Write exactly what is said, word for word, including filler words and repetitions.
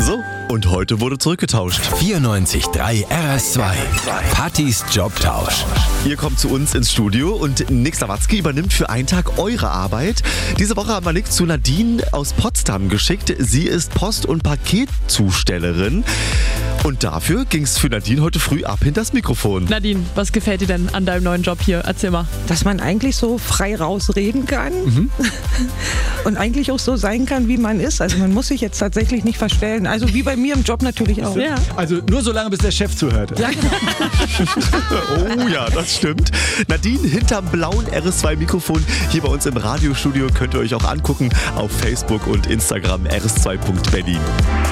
So, und heute wurde zurückgetauscht. vierundneunzig Komma drei R S zwei. Pattis Jobtausch. Ihr kommt zu uns ins Studio und Nick Sawatzki übernimmt für einen Tag eure Arbeit. Diese Woche haben wir Nick zu Nadine aus Potsdam geschickt. Sie ist Post- und Paketzustellerin. Und dafür ging es für Nadine heute früh ab hinter das Mikrofon. Nadine, was gefällt dir denn an deinem neuen Job hier? Erzähl mal. Dass man eigentlich so frei rausreden kann mhm. und eigentlich auch so sein kann, wie man ist. Also man muss sich jetzt tatsächlich nicht verstellen. Also wie bei mir im Job natürlich auch. Ja. Also nur so lange, bis der Chef zuhört. Ja, genau. Oh ja, das stimmt. Nadine hinterm blauen R S zwei Mikrofon hier bei uns im Radiostudio könnt ihr euch auch angucken auf Facebook und Instagram R S zwei Punkt Berlin.